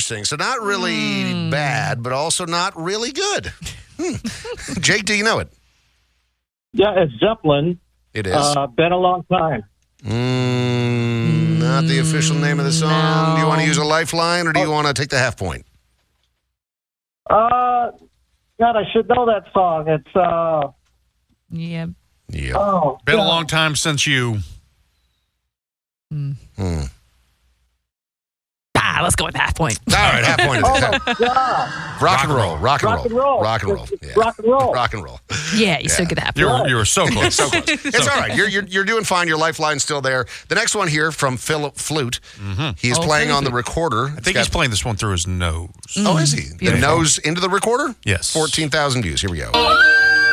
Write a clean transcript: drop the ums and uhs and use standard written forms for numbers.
interesting. So not really bad, but also not really good. Jake, do you know it? Yeah, it's Zeppelin. It is. Been a long time. Not the official name of the song. No. Do you want to use a lifeline, or do you want to take the half point? God, I should know that song. It's Yeah. Yeah. oh, Been a God. long time since you. Let's go with half point. All right, half point. Oh my God! Rock and roll. Rock and Rock and roll. roll. Rock and roll. It's Yeah. rock and roll. Rock and roll. Yeah, you still get half point. You were so close. So close. It's all right. You're doing fine. Your lifeline's still there. The next one here from Philip Flute. He's playing on the recorder. I think he's playing this one through his nose. Oh, is he? The Beautiful. nose into the recorder? Yes. 14,000 views. Here we go.